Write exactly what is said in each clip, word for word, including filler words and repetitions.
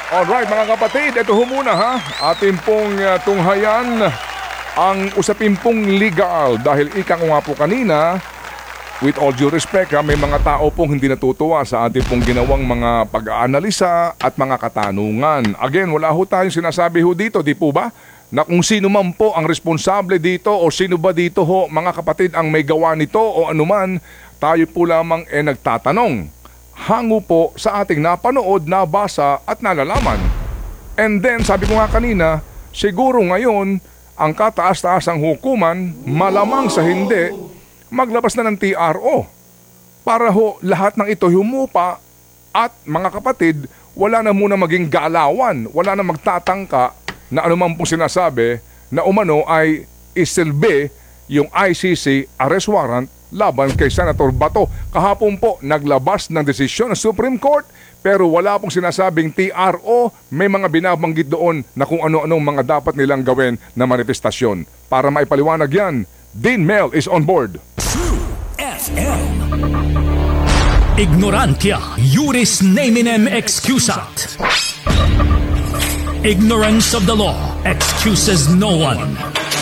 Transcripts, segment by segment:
Alright mga kapatid, ito ho muna ha. Ating pong uh, tunghayan ang usapin pong legal. Dahil ika ko nga po kanina, with all due respect ha, may mga tao pong hindi natutuwa sa ating pong ginawang mga pag-aanalisa at mga katanungan. Again, wala ho tayong sinasabi ho dito, di po ba? Na kung sino man po ang responsable dito o sino ba dito ho mga kapatid ang may gawa nito o anuman, tayo po lamang e nagtatanong. Hango po sa ating napanood, nabasa at nalalaman. And then, sabi ko nga kanina, siguro ngayon, ang kataas-taasang hukuman, malamang sa hindi, maglabas na ng T R O. Para ho lahat ng ito humupa at mga kapatid, wala na muna maging galawan, wala na magtatangka na anuman pong sinasabi na umano ay isilbi yung I C C arrest warrant laban kay Senator Bato. Kahapon po naglabas ng desisyon ng Supreme Court pero wala pong sinasabing T R O. May mga binabanggit doon na kung ano-anong mga dapat nilang gawin na manifestasyon. Para maipaliwanag yan, Dean Mel is on board. True F M. Ignorantia juris neminem excusat. Ignorance of the law excuses no one.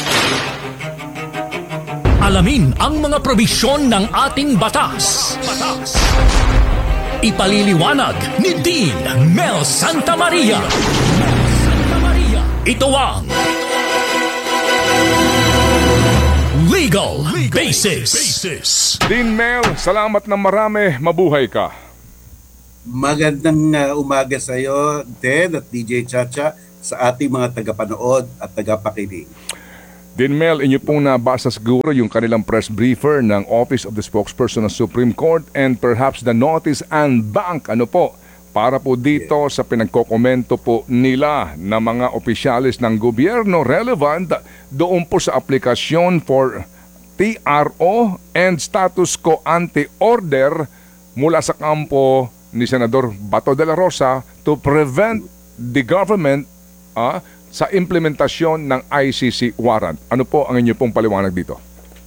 Alamin ang mga probisyon ng ating batas. Batas. Ipaliliwanag ni Dean Mel Santamaria. Mel Santamaria. Ito ang Legal, Legal Basis. Basis. Dean Mel, salamat ng marami. Mabuhay ka. Magandang uh, umaga sa iyo, Ted at D J Chacha, sa ating mga tagapanood at tagapakinig. Dean Mel, inyo pong nabasa siguro yung kanilang press briefer ng Office of the Spokesperson ng Supreme Court and perhaps the notice and bank, ano po, para po dito sa pinagkokomento po nila na mga opisyalis ng gobyerno relevant doon po sa aplikasyon for T R O and status quo ante order mula sa kampo ni Senador Bato de la Rosa to prevent the government ah, sa implementasyon ng I C C warrant. Ano po ang inyo pong paliwanag dito?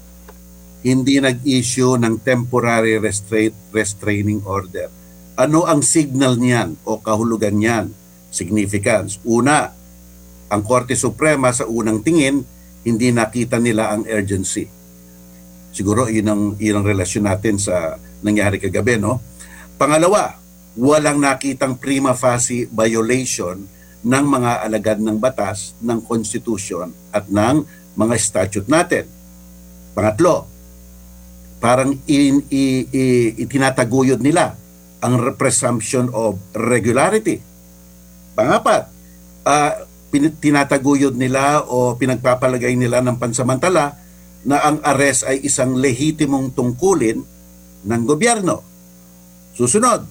Hindi nag-issue ng temporary restraint, restraining order. Ano ang signal niyan o kahulugan niyan? Significance. Una, ang Korte Suprema sa unang tingin, hindi nakita nila ang urgency. Siguro yun ang, yun ang relasyon natin sa nangyari kagabi, no? Pangalawa, walang nakitang prima facie violation ng mga alagad ng batas, ng konstitusyon at ng mga statute natin. Pangatlo, parang in, i, i, itinataguyod nila ang presumption of regularity. Pangapat, uh, pin, tinataguyod nila o pinagpapalagay nila ng pansamantala na ang arrest ay isang lehitimong tungkulin ng gobyerno. Susunod,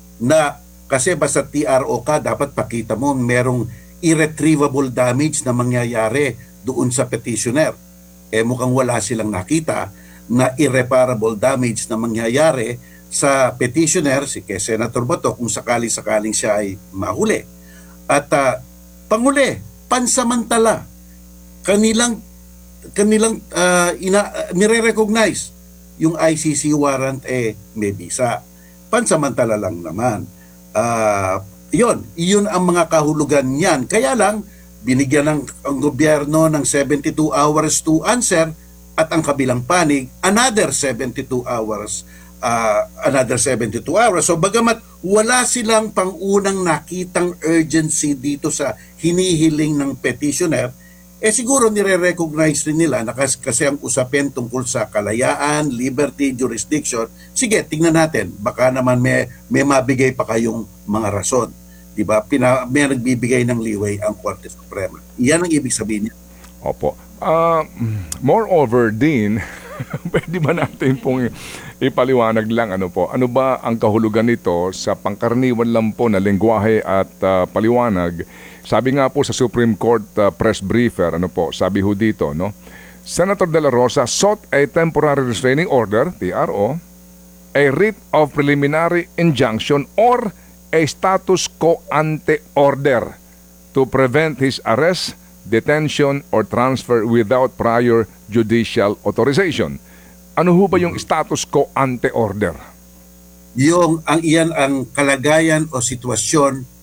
na kasi basta T R O ka, dapat pakita mo merong irretrievable damage na mangyayari doon sa petitioner. Eh mukhang wala silang nakita na irreparable damage na mangyayari sa petitioner, si kay Senator Bato, kung sakali-sakaling siya ay mahuli. At uh, panghuli, pansamantala, kanilang, kanilang uh, ina, uh, nire-recognize yung I C C warrant eh may visa. Pansamantala lang naman. Uh, yun, yun ang mga kahulugan niyan. Kaya lang, binigyan ng ang gobyerno ng seventy-two hours to answer at ang kabilang panig, another seventy-two hours. Uh, another seventy-two hours. So bagamat wala silang pangunang nakitang urgency dito sa hinihiling ng petitioner, eh siguro nire-recognize rin nila na kasi, kasi ang usapin tungkol sa kalayaan, liberty, jurisdiction, sige, tingnan natin, baka naman may, may mabigay pa kayong mga rason. Diba? Pina, may nagbibigay ng leeway ang Korte Suprema. Yan ang ibig sabihin niya. Opo. Uh, moreover, Dean, pwede ba natin pong ipaliwanag lang ano po, ano ba ang kahulugan nito sa pangkaraniwan lang po na lengguwahe at uh, paliwanag? Sabi nga po sa Supreme Court uh, press briefer, ano po, sabi ho dito, no? Senator De La Rosa sought a temporary restraining order, T R O, a writ of preliminary injunction or a status quo ante order to prevent his arrest, detention, or transfer without prior judicial authorization. Ano ho ba yung status quo ante order? Yung ang iyan ang kalagayan o sitwasyon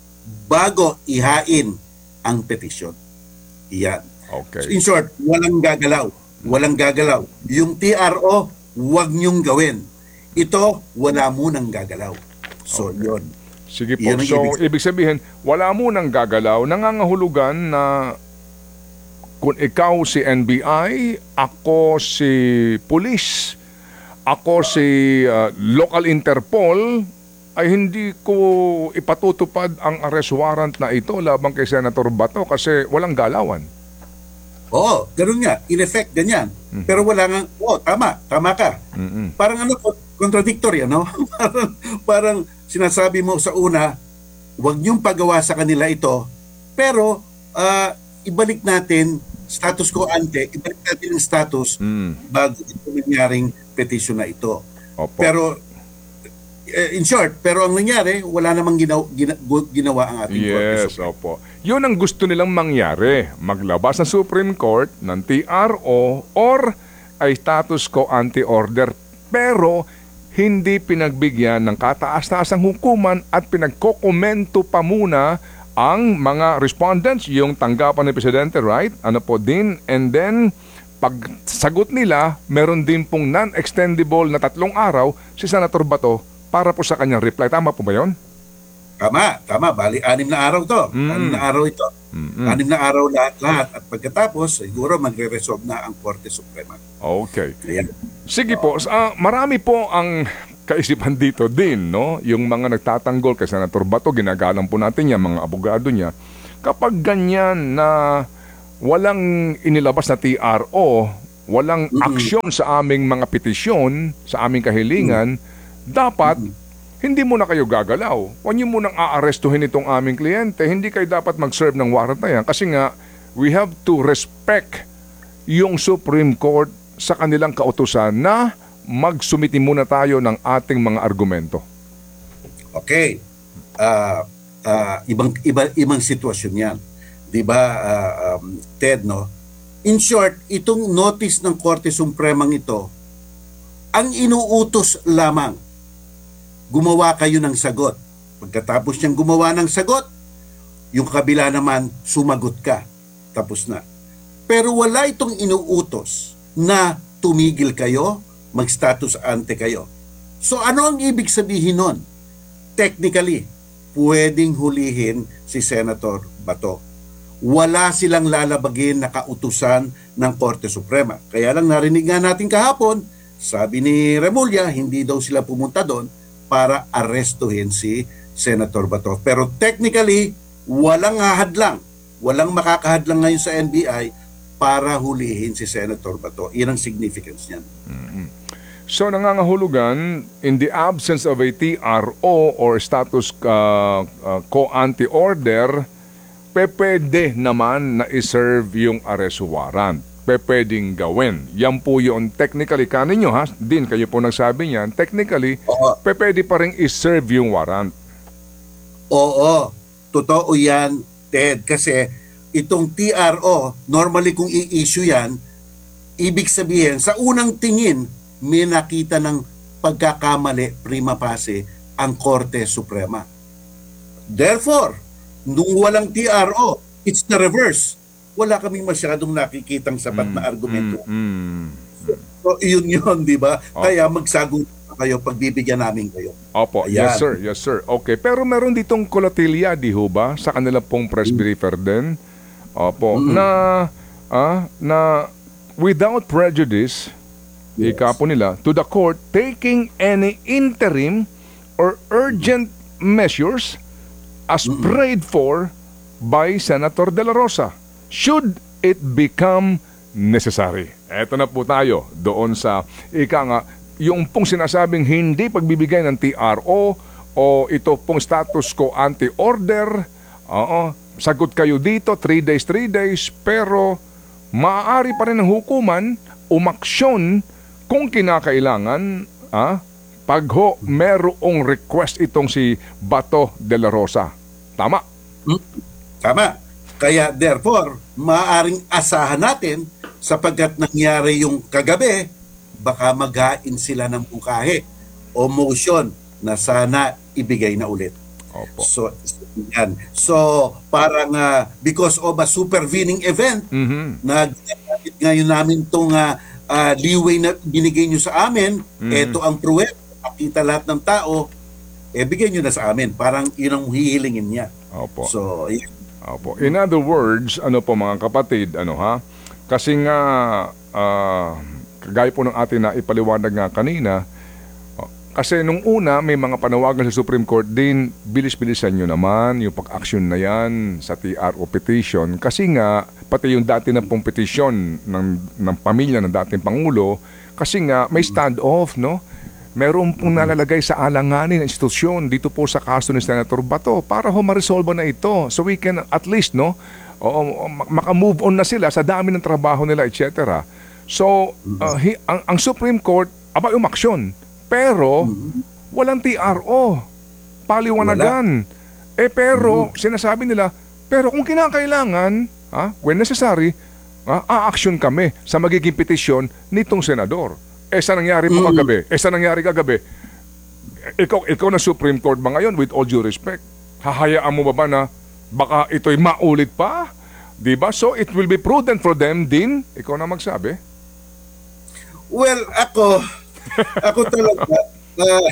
bago ihain ang petisyon. Iyan. Okay. So in short, walang gagalaw. Walang gagalaw. Yung T R O, huwag niyong gawin. Ito, wala munang gagalaw. So, yun. Sige po. Yan ang So, ibig- ibig sabihin, wala mo nang gagalaw, nangangahulugan na kung ikaw si N B I, ako si police, ako si uh, local Interpol, ay hindi ko ipatutupad ang arrest warrant na ito labang kay Senator Bato kasi walang galawan. Oo, ganun nga. In effect, ganyan. Pero wala nga, oo, tama, tama ka. Mm-mm. Parang ano, contradictory, ano? parang, parang sinasabi mo sa una, huwag niyong pagawa sa kanila ito, pero ah, ibalik natin, status quo ante, ibalik natin ang status Mm. bago ito nangyaring petition na ito. Opo. Pero, eh, in short, pero ang nangyari, wala namang ginaw, gina- gu- ginawa ang ating Korte Yes, Suprema. opo. Yun ang gusto nilang mangyari. Maglabas ng Supreme Court ng T R O or ay status quo ante-order pero hindi pinagbigyan ng kataas-taasang hukuman at pinagkokomento pa muna ang mga respondents, yung tanggapan ng Presidente, right? Ano po din? And then, pag sagot nila, meron din pong non-extendable na tatlong araw si Senator Bato para po sa kanyang reply. Tama po ba yun? Tama, tama. Bali, anim na araw to. Anim na araw ito. Anim na araw lahat-lahat. At pagkatapos, siguro magre-resolve na ang Korte Suprema. Okay. Ayan. Sige po, ah, marami po ang kaisipan dito din, no? Yung mga nagtatanggol kay Senator Bato, ginagalang po natin yan, mga abogado niya. Kapag ganyan na walang inilabas na T R O, walang aksyon sa aming mga petisyon, sa aming kahilingan, dapat hindi mo na kayo gagalaw. Huwag niyo munang aarestuhin itong aming kliyente. Hindi kayo dapat mag-serve ng warrant na yan. Kasi nga, we have to respect yung Supreme Court sa kanilang kautusan na magsumiti muna tayo ng ating mga argumento. Okay. Ah, ah, ibang iba, ibang sitwasyon 'yan. 'Di ba, ah, um, Ted, no? In short, itong notice ng Korte Supremang ito ang inuutos lamang. Gumawa kayo ng sagot. Pagkatapos niyang gumawa ng sagot, yung kabila naman sumagot ka. Tapos na. Pero wala itong inuutos na tumigil kayo, mag-status ante kayo. So ano ang ibig sabihin nun? Technically, pwedeng hulihin si Senator Bato. Wala silang lalabagin na kautusan ng Korte Suprema. Kaya lang narinig nga natin kahapon, sabi ni Remulla, hindi daw sila pumunta doon para arestuhin si Senator Bato. Pero technically, walang hahadlang, walang makakahadlang ngayon sa N B I para hulihin si Senator Bato. Iyan ang significance niyan. So nangangahulugan, in the absence of a T R O or status uh, uh, quo ante order, pwede naman na iserve yung arrest warrant. Pwedeng gawin. Yan po yung technically, kaninyo ha, din kayo po nagsabi niyan, technically, Oo. pwede pa rin iserve yung warrant. Oo, totoo yan, Ted. Kasi itong T R O, normally kung i-issue yan, ibig sabihin, sa unang tingin, may nakita ng pagkakamali prima facie ang Korte Suprema. Therefore, nung walang T R O, it's the reverse. Wala kaming masyadong nakikitang sapat na argumento. Mm. So, yun yun, di ba? Kaya magsagot kayo, pagbibigyan namin kayo. Opo, Ayan. yes sir, yes sir. Okay, pero meron ditong kolatilya, di ho ba? Sa kanila pong press briefer din. Opo, na, ah, na without prejudice, ika po nila, to the court taking any interim or urgent measures as prayed for by Senator De La Rosa, should it become necessary. Eto na po tayo doon sa, ika nga, yung pong sinasabing hindi pagbibigay ng T R O o ito pong status quo ante order, oo, sagot kayo dito, three days, three days, pero maaari pa rin ng hukuman umaksyon kung kinakailangan, ah, pag ho merong request itong si Bato de la Rosa. Tama? Tama. Kaya therefore, maaaring asahan natin sapagkat nangyari yung kagabi, baka maghain sila ng bukahe o motion na sana ibigay na ulit. Opo. So, yan. So, parang uh, because of a supervening event, Mhm. na ginagamit ngayon namin itong uh, uh, leeway na binigay nyo sa amin, eto ang pruwet, makita lahat ng tao, eh bigay nyo na sa amin. Parang yun ang hihilingin niya. Opo. So, yan. Opo. In other words, ano po mga kapatid, ano ha? Kasi nga, ah, kagaya po ng atin na ipaliwanag nga kanina, oh, kasi nung una, may mga panawagan sa Supreme Court din, bilis-bilisan nyo naman yung pag-action na yan sa T R O petition. Kasi nga, pati yung dati na pong petition ng, ng pamilya ng dating Pangulo, kasi nga may stand-off, no? Meron pong nalalagay sa alanganin ng institusyon dito po sa kaso ni Senator Bato para ho ma-resolve na ito. So we can at least, no, o, maka-move on na sila sa dami ng trabaho nila, et cetera. So, uh, hi, ang, ang Supreme Court, aba umaksyon. Pero, walang T R O. Paliwanagan. Eh pero, sinasabi nila, pero kung kinakailangan, ha, when necessary, ha, a-action kami sa magiging petisyon nitong senador. Eh, sa nangyari po kagabi? Eh, sa nangyari kagabi? Ikaw, ikaw na Supreme Court ba ngayon, with all due respect? Hahayaan mo ba ba na baka ito'y maulit pa? Diba? So, it will be prudent for them din. Ikaw na magsabi. Well, ako, ako talaga, uh,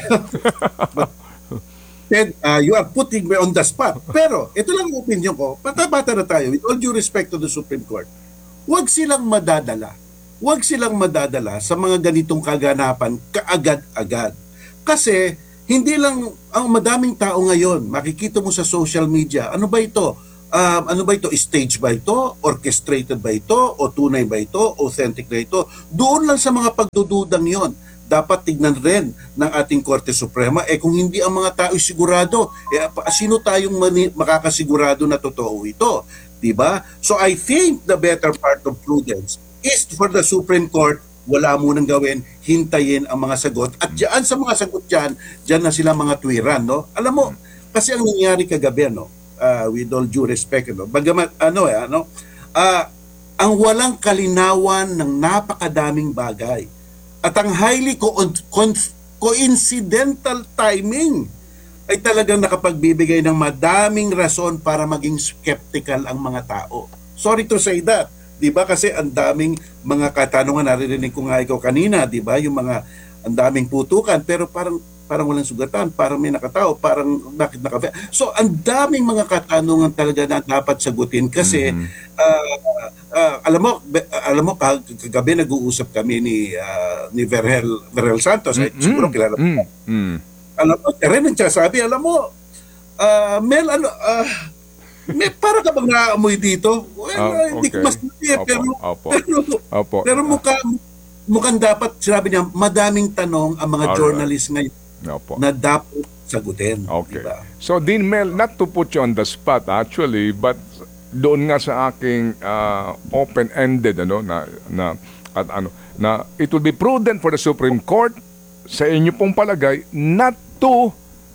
Ted, uh, you are putting me on the spot. Pero, ito lang ang opinion ko, bata-bata na tayo, with all due respect to the Supreme Court, huwag silang madadala. Huwag silang madadala sa mga ganitong kaganapan kaagad-agad. Kasi, hindi lang ang madaming tao ngayon, makikita mo sa social media, ano ba ito? Um, ano ba ito? Stage ba ito? Orchestrated ba ito? O tunay ba ito? Authentic ba ito? Doon lang sa mga pagdududang yon, dapat tignan rin ng ating Korte Suprema. Eh kung hindi ang mga tao sigurado, eh sino tayong mani- makakasigurado na totoo ito? Diba? So I think the better part of prudence is for the Supreme Court, wala munang gawin, hintayin ang mga sagot. At diyan sa mga sagot dyan, dyan na sila mga tuwiran, no? Alam mo, kasi ang nangyari kagabi, no? Uh, with all due respect, no? Bagamat, ano eh, ano? Uh, ang walang kalinawan ng napakadaming bagay at ang highly co- con- coincidental timing ay talagang nakapagbibigay ng madaming rason para maging skeptical ang mga tao. Sorry to say that. Di ba? Kasi ang daming mga katanungan, naririnig ko nga ikaw kanina, di ba? Yung mga, ang daming putukan, pero parang, parang walang sugatan, parang may nakatao, parang bakit nakafe. So, ang daming mga katanungan talaga na dapat sagutin kasi, mm-hmm. uh, uh, alam mo, be- alam mo, kag- kagabi nag-uusap kami ni, uh, ni Verhel, Verhel Santos, mm-hmm. eh, siguro kilala mo. Mm-hmm. Alam mo, rin ang sabi, alam mo, uh, Mel, ano, uh, may para ka bang naamoy dito? Well, uh, hindi okay. ko mas natin, pero, opo. pero, opo. pero mukha, mukhang dapat, sinabi niya, madaming tanong ang mga all journalists right. ngayon opo. na dapat sagutin. Okay. Diba? So, Dean Mel, not to put you on the spot actually, but doon nga sa aking uh, open-ended, ano, na, na, at ano, na it will be prudent for the Supreme Court sa inyo pong palagay not to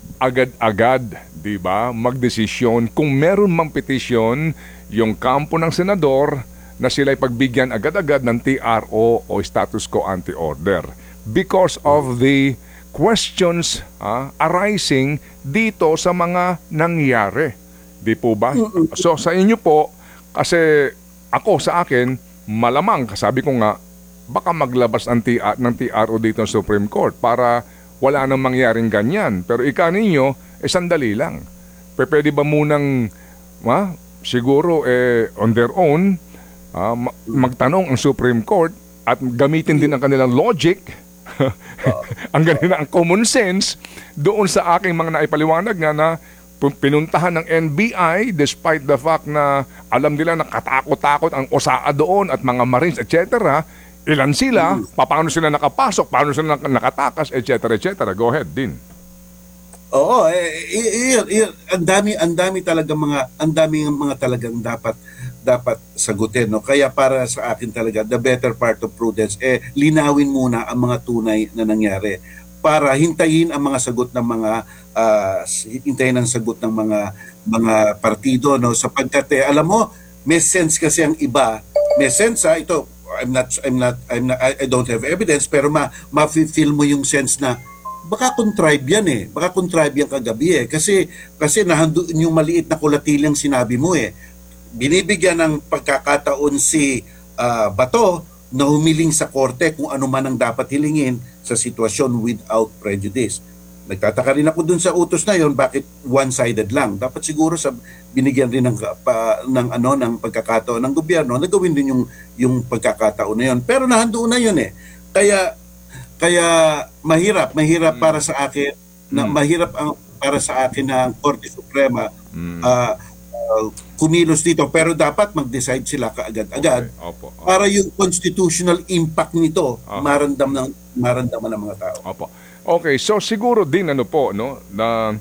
agad-agad, di ba, magdesisyon kung meron mang petisyon yung kampo ng senador na sila'y pagbigyan agad-agad ng T R O o status quo ante order because of the questions ah, arising dito sa mga nangyari. Di po ba? So sa inyo po, kasi ako sa akin, malamang, sabi ko nga, baka maglabas ng T R, ng T R O dito sa Supreme Court para wala nang mangyaring ganyan. Pero ika ninyo, eh sandali lang. P- pwede ba munang, ma, siguro eh, on their own, ah, ma- magtanong ang Supreme Court at gamitin din ang kanilang logic, ang ganina, ang common sense, doon sa aking mga naipaliwanag nga na pinuntahan ng N B I despite the fact na alam nila na katakot-takot ang O S A A doon at mga Marines, et cetera. Ilan sila, paano sila nakapasok, paano sila nakatakas, et cetera, et cetera. Go ahead, Din. Oo, eh, i- i- i- ang dami, ang dami talaga mga, ang dami mga talagang dapat, dapat sagutin, no? Kaya para sa akin talaga, the better part of prudence, eh, linawin muna ang mga tunay na nangyari para hintayin ang mga sagot ng mga, uh, hintayin ang sagot ng mga, mga partido, no? Sapagkat, eh, alam mo, may sense kasi ang iba, may sense, ha, ito, I'm not I'm not I'm not I, I don't have evidence pero ma ma-feel mo yung sense na baka contrive yan eh. Baka contrive yan kagabi eh. Kasi, kasi nahandoon yung maliit na kulatilang sinabi mo eh. Binibigyan ng pagkakataon si ah, Bato na humiling sa korte kung ano man ang dapat hilingin sa sitwasyon without prejudice. Nagtataka rin ako dun sa utos na yon, bakit one-sided lang? Dapat siguro sa binigyan rin ng pa, ng ano ng pagkakataon ng gobyerno na gawin din yung yung pagkakataon na yon. Pero nahandoon na yon eh. Kaya kaya mahirap, mahirap para sa akin na mahirap ang para sa akin na ang Korte Suprema ah, ah, kumilos dito, pero dapat mag-decide sila kaagad-agad Okay, opo, opo. para yung constitutional impact nito Aha. marandam ng maramdaman ng mga tao. Opo. Okay, so siguro din ano po no na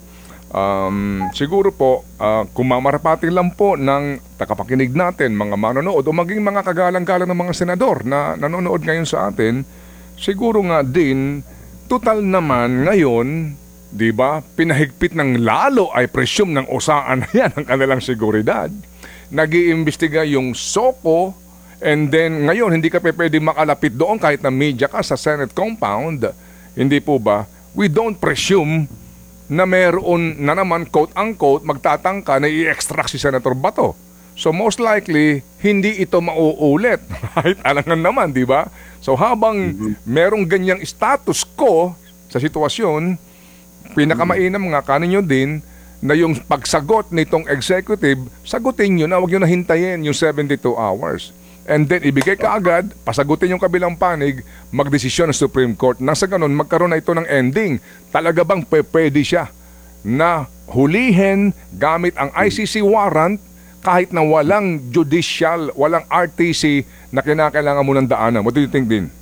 um, siguro po uh, kung mamarapating lang po ng takapakinig natin mga manonood o maging mga kagalang-galang ng mga senador na nanonood ngayon sa atin, siguro nga din total naman ngayon, 'di ba? Pinahigpit ng lalo ay presume ng usaan na yan ang kanilang seguridad. Nag-iimbestiga yung SOCO and then ngayon hindi ka pa pwede makalapit doon kahit na media ka sa Senate compound. Hindi po ba? We don't presume na meron na naman quote-unquote magtatangka na i-extract si Senator Bato. So most likely, hindi ito mauulit. Kahit alangan naman, di ba? So habang merong ganyang status quo sa sitwasyon, pinakamainam nga kaninyo din na yung pagsagot nitong executive, sagutin nyo na, huwag nyo na hintayin yung seventy-two hours. And then ibigay ka agad, pasagutin yung kabilang panig, magdesisyon ng Supreme Court. Nang sa ganun, magkaroon na ito ng ending. Talaga bang pwede siya na hulihin gamit ang I C C warrant kahit na walang judicial, walang R T C na kinakailangan mo ng daanan? What do you think, Din?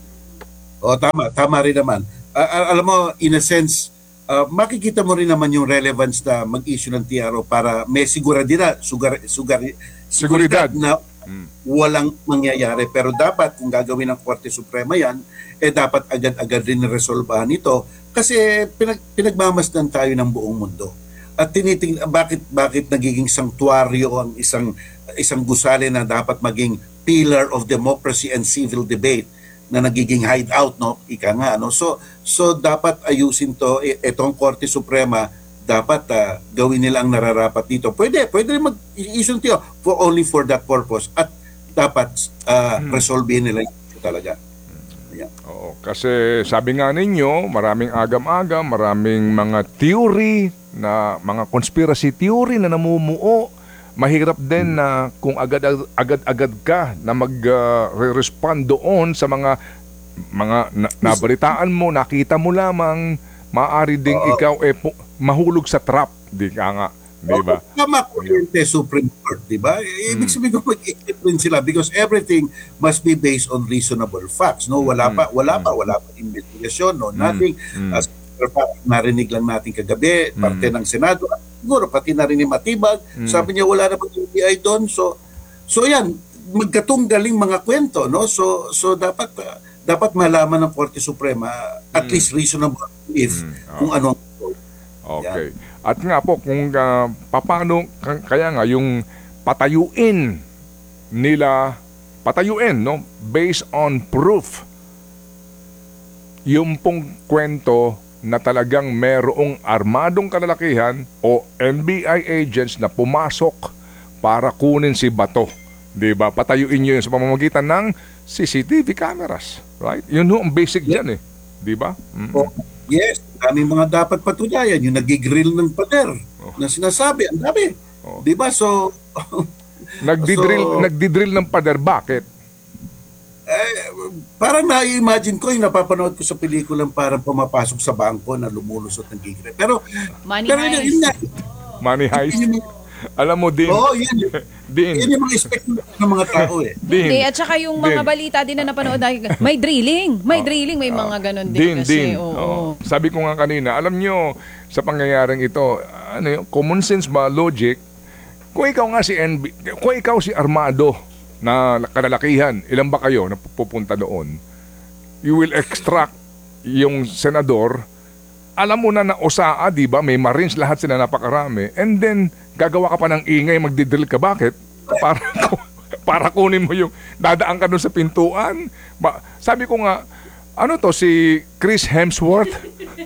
O tama, tama rin naman. Ah, ah, alam mo, in a sense, ah, makikita mo rin naman yung relevance na mag-issue ng T R O para may siguradidad, sugar, sugar, Seguridad. na walang mangyayari. Pero dapat, kung gagawin ng Korte Suprema yan, eh dapat agad-agad rin resolbahan ito kasi pinag, pinagmamasdan tayo ng buong mundo. At tiniting bakit bakit nagiging sanctuaryo ang isang isang gusali na dapat maging pillar of democracy and civil debate na nagiging hideout, no, ika nga, no. So so dapat ayusin to e, etong Korte Suprema, dapat uh, gawin nila ang nararapat dito. Pwede, pwede rin mag-issue tiyo for only for that purpose at dapat uh, resolvehin nila ito talaga. Yeah. Oo, kasi sabi nga ninyo, maraming agam-agam, maraming mga theory, na mga conspiracy theory na namumuo. Mahirap din na kung agad-agad ka na mag-respond doon sa mga mga na, nabalitaan mo, nakita mo lamang, maaari ding Oo. ikaw eh, pu- mahulog sa trap, di ka nga, di ba? Tama kuryente Supreme Court, di ba? Ibig sabihin ko mag-isip rin sila because everything must be based on reasonable facts. No, wala pa, wala pa, wala pa investigasyon, no, nothing. As narinig lang natin kagabi, parte ng Senado, siguro pati narinig Matibag, sabi niya wala na pang U B I doon. So, so yan, magkatunggaling mga kwento, no? So, so dapat uh, dapat malaman ng Korte Suprema at least reasonable if kung ano ang Okay. At nga po, kung uh, paano, k- kaya nga, yung patayuin nila, patayuin, no? Based on proof, yung pong kwento na talagang merong armadong kalalakihan o N B I agents na pumasok para kunin si Bato. Diba? Patayuin nyo yun sa pamamagitan ng C C T V cameras. Right? Yun ho ang basic dyan eh. Diba? Mm. Oh, yes, daming mga dapat patunayan. Yung nagigrill ng pader na sinasabi, ang dami. Oh. Di ba? So, Nagdidrill, So- nagdidrill ng pader. Bakit? eh, parang na-imagine ko yung napapanood ko sa pelikulang parang pumapasok sa bangko na lumulusot ng gigre. Pero, Money pero yun, heist. yun nga. Money heist? Yun yung- Alam mo din. Oo, yun. Din. Yun yung mga expectation ng mga tao eh. Din. Hindi, at saka yung mga Din. balita din na napanood natin, may drilling, may drilling, may mga ganon din, Din, kasi. din. Oo. Oo. Sabi ko nga kanina, alam nyo, sa pangyayaring ito, ano yun, common sense ba, logic, kung ikaw nga si N B, kung ikaw si Armado na kalalakihan, ilan ba kayo na pupunta doon? You will extract yung senador, alam mo na na O S A A, di ba? May Marines, lahat sila napakarami. And then, gagawa ka pa ng ingay, magdidrill ka. Bakit? Para, para kunin mo yung, dadaan ka doon sa pintuan. Ba, sabi ko nga, ano to, si Chris Hemsworth?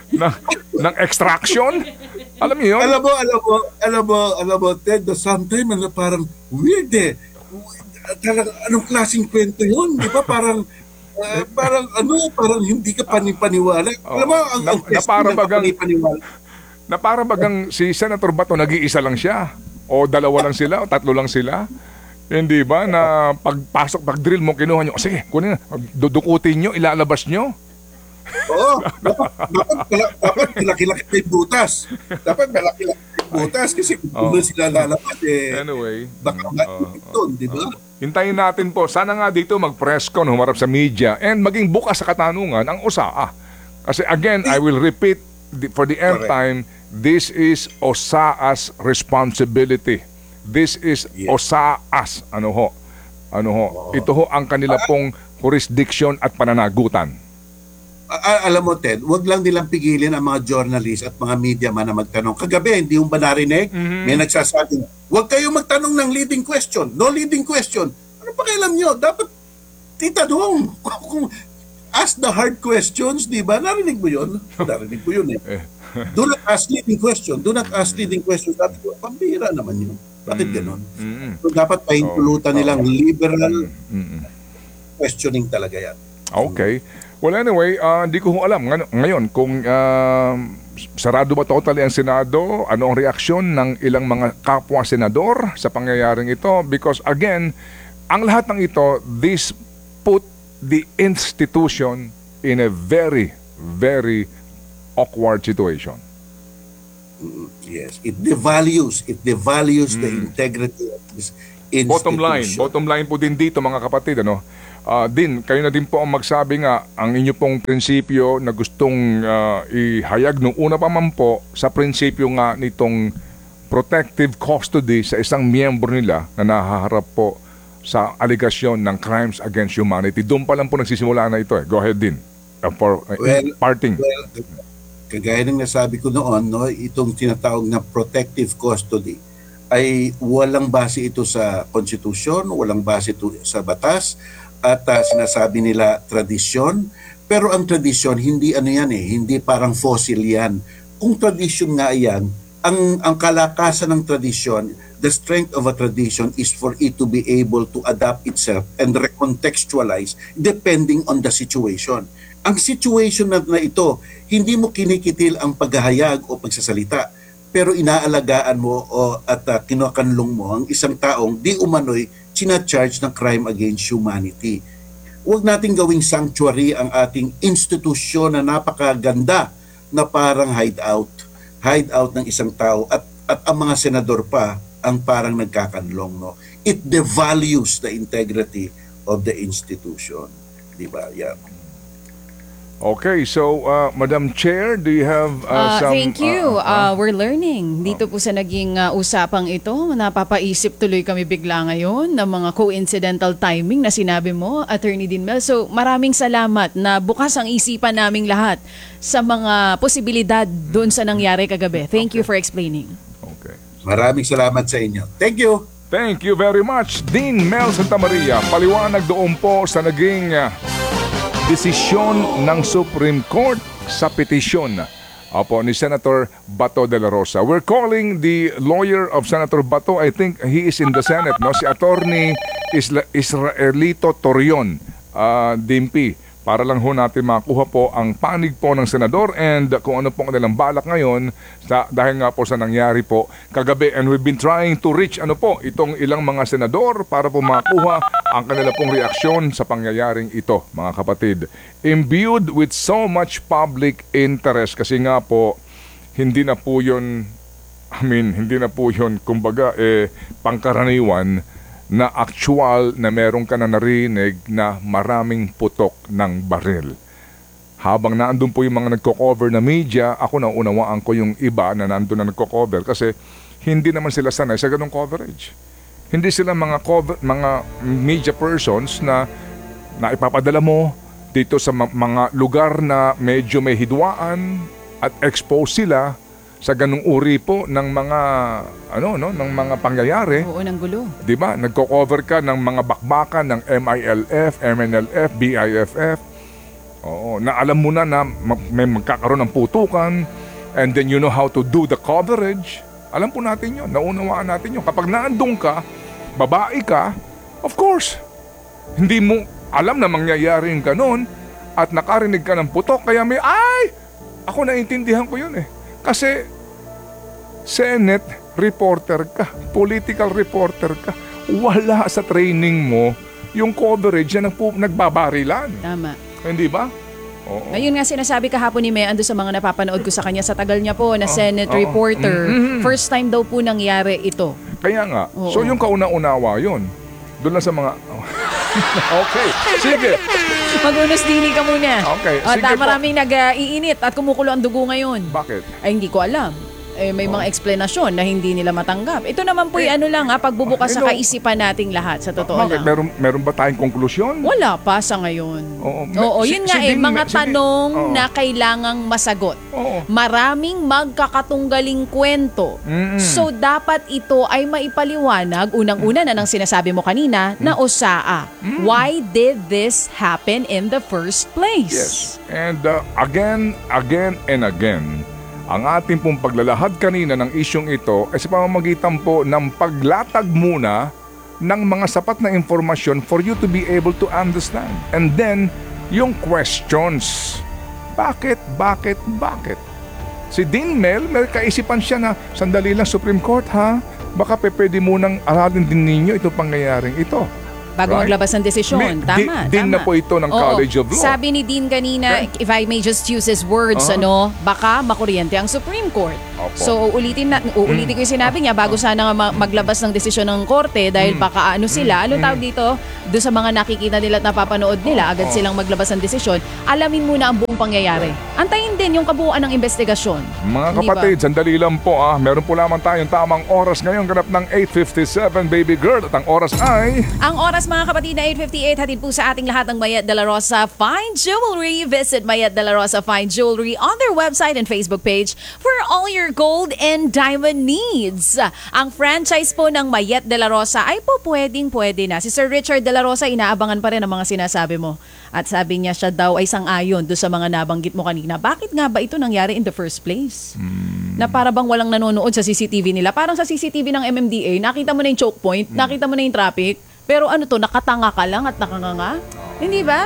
ng, ng extraction. Alam niyo yun? Alam mo, alam mo, alam mo, alam mo, Ted, na sometimes ano, parang weird eh. Talagang anong klaseng kwento yun? Di ba? Parang, ah, parang ano, parang hindi ka panipaniwala. Alam mo, ang, Na- ang na parang testing ng bagang- panipaniwala. Na para bagang si Senator Bato nag-iisa lang siya o dalawa lang sila o tatlo lang sila. Hindi ba na pagpasok, pag-drill mo, kinuha nyo, sige, kunin na, dudukutin nyo, ilalabas nyo. Oo, dapat, dapat, dapat, dapat malaki-laki pa yung butas. Dapat malaki-laki pa yung butas kasi kung Oo. doon sila lalabas, eh, Anyway, baka oo, matikip oo. doon, di ba? Hintayin natin po. Sana nga dito mag-press con, humarap sa media, and maging bukas sa katanungan ang U S A A. Kasi again, I will repeat the- for the nth Correct. time, this is O S A A's responsibility. This is Yes. O S A A's, ano ho, ano ho. Ito ho ang kanila pong jurisdiction at pananagutan. A- alam mo, Ted, wag lang nilang pigilin ang mga journalist at mga media man na magtanong. Kagabi, hindi yung ba narinig? May nagsasabing, wag kayong magtanong ng leading question. No leading question. Ano pa kailam nyo? Dapat titanong. Kung ask the hard questions, di ba? Narinig mo yun? Narinig ko yun eh. Do not ask leading question. Do not ask leading question. Sabi ko, pambira naman yun. Bakit ganun? Mm-mm. So, dapat pahintulutan nilang liberal Mm-mm. questioning talaga yan. Okay. Well, anyway, ah, hindi ko ho alam ngay- ngayon kung ah, sarado ba totally ang Senado, ano ang reaksyon ng ilang mga kapwa senador sa pangyayaring ito, because again, ang lahat ng ito, this put the institution in a very, very awkward situation. Yes, it devalues, it devalues the integrity of this institution. Bottom line, bottom line po din dito mga kapatid, ano? Ah, din, kayo na din po ang magsabi nga ang inyo pong prinsipyo na gustong ah, ihayag nung una pa man po sa prinsipyo nga nitong protective custody sa isang miyembro nila na nahaharap po sa aligasyon ng crimes against humanity. Doon pa lang po nagsisimula na ito eh. Go ahead din. Uh, for uh, Well, parting. Well, kagaya ng nasabi ko noon, no, itong tinatawag na protective custody ay walang base ito sa konstitusyon, walang base ito sa batas, at uh, sinasabi nila tradisyon. Pero ang tradisyon, hindi ano yan eh, hindi parang fossil yan. Kung tradisyon nga yan, ang, ang kalakasan ng tradisyon, the strength of a tradition is for it to be able to adapt itself and recontextualize depending on the situation. Ang situation na, na ito, hindi mo kinikitil ang paghahayag o pagsasalita, pero inaalagaan mo o at uh, kinukanlong mo ang isang taong di umano'y sinacharge ng crime against humanity. Huwag nating gawing sanctuary ang ating institusyon na napakaganda na parang hideout. Hideout ng isang tao at, at ang mga senador pa ang parang nagkakanlong. No? It devalues the integrity of the institution. Diba? Yeah. Okay, so uh, Madam Chair, do you have uh, Ah, some... thank you. uh, Ah, we're learning. Dito po sa naging ah, usapang ito, napapaisip tuloy kami bigla ngayon ng mga coincidental timing na sinabi mo, Attorney Dinmel. So maraming salamat na bukas ang isipan naming lahat sa mga posibilidad doon sa nangyari kagabi. Thank you for explaining. okay. Maraming salamat sa inyo. Thank you. Thank you very much, Dean Mel Santa Maria. Paliwanag doon po sa naging uh, desisyon ng Supreme Court sa petisyon Opo, ni Senator Bato de la Rosa. We're calling the lawyer of Senator Bato. I think he is in the Senate, no? Si Attorney Isla- Israelito Torion, uh, D M P. Para lang ho natin makuha po ang panig po ng senador and kung ano po ang nilang balak ngayon sa, dahil nga po sa nangyari po kagabi. And we've been trying to reach ano po itong ilang mga senador para po makuha ang kanila pong reaksyon sa pangyayaring ito, mga kapatid. Imbued with so much public interest kasi nga po hindi na po yun, I mean, hindi na po yun, kumbaga, eh, pangkaraniwan na actual na meron ka na narinig na maraming putok ng baril. Habang naandun po yung mga nagko-cover na media, ako na unawaan ko yung iba na naandun na nagko-cover kasi hindi naman sila sanay sa ganung coverage. Hindi sila mga cover, mga media persons na na ipapadala mo dito sa ma- mga lugar na medyo may hidwaan at expose sila sa ganung uri po ng mga ano no ng mga pangyayari. Oo, ng gulo. 'Di ba? Nagko-cover ka ng mga bakbakan ng M I L F, M N L F, B I F F. Oo, na alam mo na na mag- may magkakaroon ng putukan and then you know how to do the coverage. Alam po natin yun, naunawaan natin yun. Kapag naandun ka, babae ka, of course, hindi mo alam na mangyayari yung ganun at nakarinig ka ng putok. Kaya may, ay! Ako naintindihan ko yun eh. Kasi, Senate reporter ka, political reporter ka, wala sa training mo yung coverage na nagpu- nagbabarilan. Tama. Hindi ba? Oo. Ngayon nga sinasabi kahapon ni May ando sa mga napapanood ko sa kanya sa tagal niya po na Senate oo. reporter. Mhm. First time daw po nangyari ito. Kaya nga. Oo. So yung kauna-unawa yun. Doon lang sa mga... okay. Sige. Mag-unos dili ka muna. Okay, O, sige ta- po. maraming nag-iinit at kumukulo ang dugo ngayon. Bakit? Ay, hindi ko alam. Eh, may mga eksplanasyon na hindi nila matanggap. Ito naman po, Eh, ano lang ha, pagbubukas sa hello. kaisipan nating lahat, sa totoo Bakit? lang. Meron, meron ba tayong konklusyon? Wala pa sa ngayon. Oo. Oo, Si- yun si nga eh, Dean- mga si Dean- tanong Oo. na kailangang masagot. Oo. Maraming magkakatunggaling kwento. Mm-mm. So, dapat ito ay maipaliwanag, unang-una na nang sinasabi mo kanina, na Osaa. Why did this happen in the first place? Yes. And uh, again, again, and again, ang ating pong paglalahad kanina ng isyong ito ay sa pamamagitan po ng paglatag muna ng mga sapat na informasyon for you to be able to understand. And then, yung questions. Bakit, bakit, bakit? Si Dean Mel, may kaisipan siya na, sandali lang Supreme Court ha, baka pe pwede munang aralin din ninyo itong pangyayaring ito. Bago Right? maglabas ng desisyon. May- Tama, di- din tama. na po ito ng Oo. College of Law. Sabi ni Dean kanina, if I may just use his words, Ah. ano, baka makuryente ang Supreme Court. Opo. So, uulitin, na, uulitin ko yung sinabi niya bago sana nga ma- maglabas ng desisyon ng korte dahil baka ano sila, ano tawag dito, doon sa mga nakikita nila at napapanood nila, agad silang maglabas ng desisyon, alamin muna ang buong pangyayari. Antayin din yung kabuuan ng investigasyon. Mga Hindi kapatid, ba? sandali lang po ah. Meron po lamang tayong tamang oras ngayon, ganap ng eight fifty-seven, baby girl. At ang oras ay... Ang oras mga kapatid na eight fifty-eight, hatid po sa ating lahat ng Mayet de la Rosa Fine Jewelry. Visit Mayet de la Rosa Fine Jewelry on their website and Facebook page for all your gold and diamond needs. Ang franchise po ng Mayet de la Rosa ay po pwedeng pwede na. Si Sir Richard de la Rosa, inaabangan pa rin ang mga sinasabi mo. At sabi niya siya daw ay sang-ayon doon sa mga nabanggit mo kanina. Bakit nga ba ito nangyari in the first place? Na para bang walang nanonood sa C C T V nila. Parang sa C C T V ng M M D A, nakita mo na yung choke point, nakita mo na yung traffic, pero ano to, nakatanga ka lang at nakanganga? Hindi ba?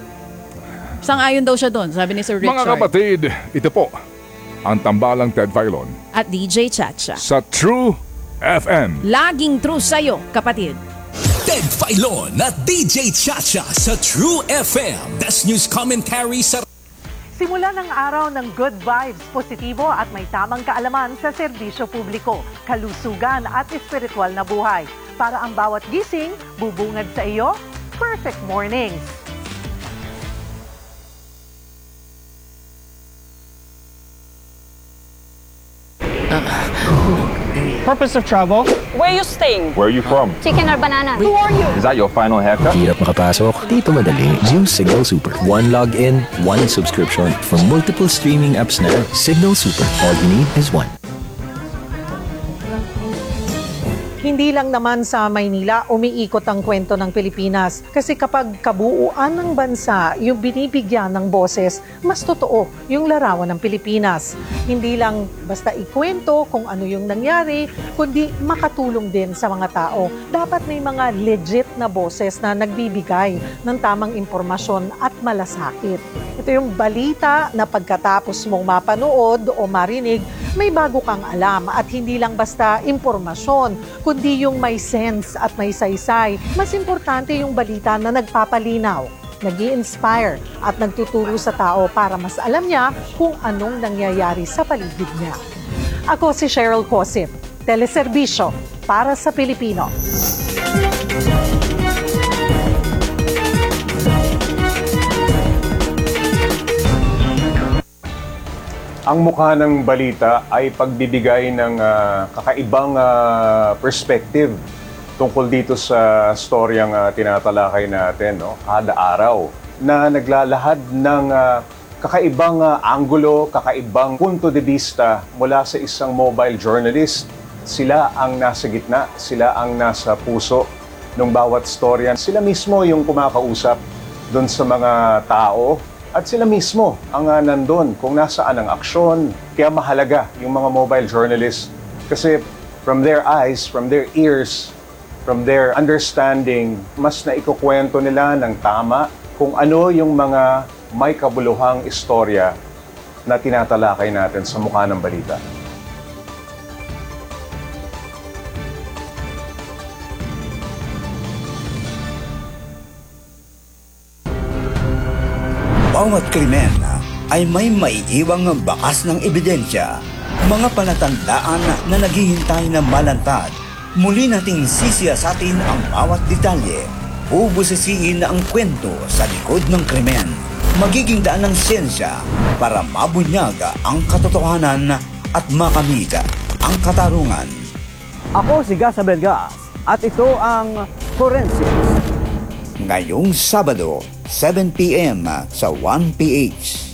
Sang-ayon daw siya doon, sabi ni Sir Richard. Mga kapatid, ito po ang tambalang Ted Filon At D J Chacha. sa True F M. Laging true sa'yo, kapatid. Ted Filon at D J Chacha sa True F M. Best news commentary sa... Simula ng araw ng good vibes, positibo at may tamang kaalaman sa serbisyo publiko, kalusugan at espiritual na buhay. Para ang bawat gising, bubungad sa iyo, perfect mornings. Purpose of travel? Where you staying? Where are you from? Chicken or banana? Who are you? Is that your final haircut? Hirap makapasok, dito madali. Use Signal Super. One login, one subscription for multiple streaming apps na. Signal Super. All you need is one. Hindi lang naman sa Maynila umiikot ang kwento ng Pilipinas kasi kapag kabuuan ng bansa yung binibigyan ng boses, mas totoo yung larawan ng Pilipinas. Hindi lang basta ikwento kung ano yung nangyari, kundi makatulong din sa mga tao. Dapat may mga legit na boses na nagbibigay ng tamang impormasyon at malasakit. Ito yung balita na pagkatapos mong mapanood o marinig, may bago kang alam at hindi lang basta impormasyon, kundi yung may sense at may saysay. Mas importante yung balita na nagpapalinaw, nag-i-inspire at nagtuturo sa tao para mas alam niya kung anong nangyayari sa paligid niya. Ako si Cheryl Cosip, Teleserbisyo para sa Pilipino. Ang mukha ng balita ay pagbibigay ng ah, kakaibang ah, perspective tungkol dito sa storyang uh, tinatalakay natin, no? Kada araw na naglalahad ng ah, kakaibang ah, anggulo, kakaibang punto de vista mula sa isang mobile journalist. Sila ang nasa gitna, sila ang nasa puso ng bawat storya. Sila mismo yung kumakausap doon sa mga tao At sila mismo ang uh, nandun kung nasaan ang aksyon. Kaya mahalaga yung mga mobile journalists kasi from their eyes, from their ears, from their understanding, mas naikukwento nila ng tama kung ano yung mga may kabuluhang istorya na tinatalakay natin sa mukha ng balita. Bawat krimen ay may maiiwang bakas ng ebidensya, mga palatandaan na naghihintay na malantad. Muli nating sisiyasatin ang bawat detalye, bubusisiin ang kwento sa likod ng krimen. Magiging daan ng siyensya para mabunyag ang katotohanan at makamit ang katarungan. Ako si Gas Abelgas at ito ang Forensics. Ngayong Sabado, seven p m sa one P H.